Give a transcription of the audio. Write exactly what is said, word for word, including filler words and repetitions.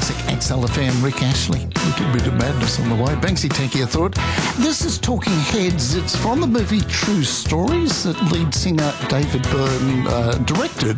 Classic X L F M, Rick Ashley. A little bit of madness on the way. Banksy, take your thought. This is Talking Heads. It's from the movie True Stories that lead singer David Byrne uh, directed